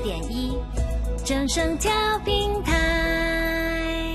104.1正声调频台。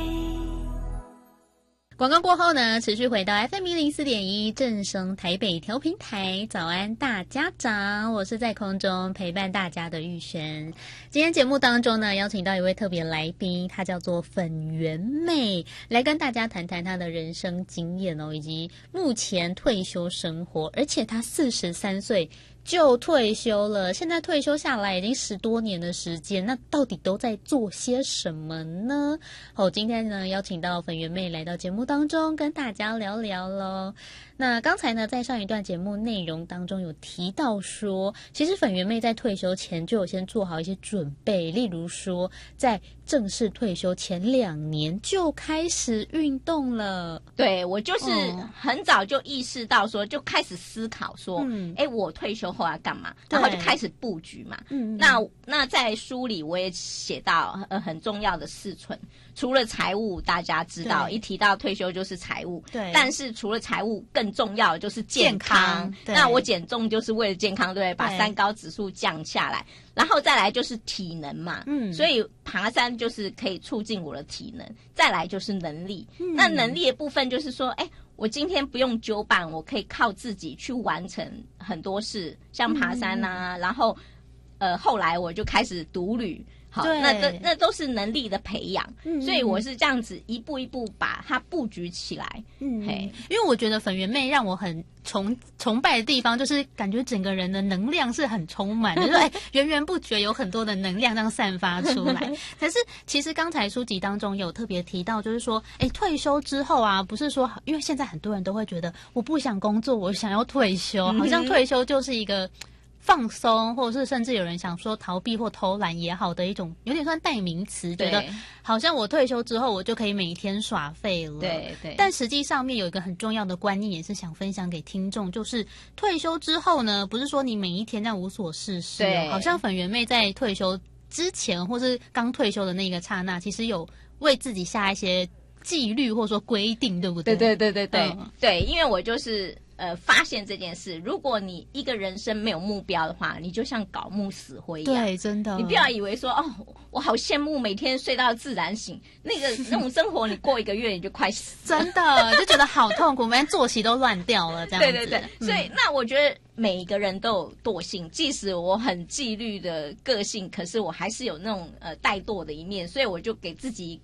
广告过后呢，持续回到 FM 104.1正声台北调频台，早安大家长，我是在空中陪伴大家的玉璇。今天节目当中呢，邀请到一位特别来宾，她叫做粉圆妹，来跟大家谈谈她的人生经验哦，以及目前退休生活，而且她43岁就退休了，现在退休下来已经10多年的时间，那到底都在做些什么呢？今天呢邀请到粉圆妹来到节目当中跟大家聊聊咯。那刚才呢在上一段节目内容当中有提到说，其实粉圆妹在退休前就有先做好一些准备，例如说在正式退休前2年就开始运动了。 对，我就是很早就意识到说，就开始思考说我退休后要干嘛，然后就开始布局嘛。那在书里我也写到很重要的4存，除了财务大家知道，一提到退休就是财务，对，但是除了财务更重要的就是健康。那我减重就是为了健康，对不对？把3高指数降下来，然后再来就是体能嘛，所以爬山就是可以促进我的体能，再来就是能力。那能力的部分就是说，我今天不用揪伴，我可以靠自己去完成很多事，像爬山啊，然后后来我就开始独旅。好，那都是能力的培养，所以我是这样子一步一步把它布局起来。因为我觉得粉圆妹让我很崇拜的地方，就是感觉整个人的能量是很充满的，就是源源不绝有很多的能量这样散发出来。可是其实刚才书籍当中有特别提到，就是说退休之后啊，不是说因为现在很多人都会觉得我不想工作，我想要退休，好像退休就是一个放松，或者是甚至有人想说逃避或偷懒也好的一种，有点算代名词，觉得好像我退休之后我就可以每天耍废了。对，但实际上面有一个很重要的观念，也是想分享给听众，就是退休之后呢，不是说你每一天这样无所事事好像粉圆妹在退休之前或是刚退休的那个刹那，其实有为自己下一些纪律或者说规定，对不对？ 对，因为我就是发现这件事，如果你一个人生没有目标的话，你就像槁木死灰一样。对， 真的。 你不要以为说我好羡慕每天睡到自然醒，那种生活，你过1个月你就快死。 真的，就觉得好痛苦，每天作息都乱掉了，这样子。 对。所以那我觉得每一个人都有惰性，即使我很纪律的个性，可是我还是有那种怠惰的一面，所以我就给自己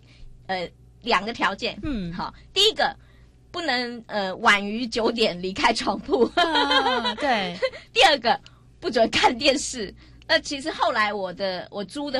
2个条件。好，第一个，不能晚于9点离开床铺。 对。 第二个，不准看电视。其实后来我租的